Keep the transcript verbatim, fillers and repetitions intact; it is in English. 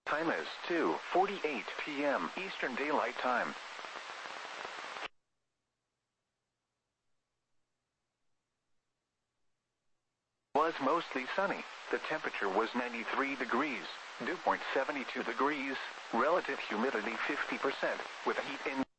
Time is two forty-eight p m Eastern Daylight Time. Was mostly sunny. The temperature was ninety-three degrees. Dew point seventy-two degrees. Relative humidity fifty percent. With a heat index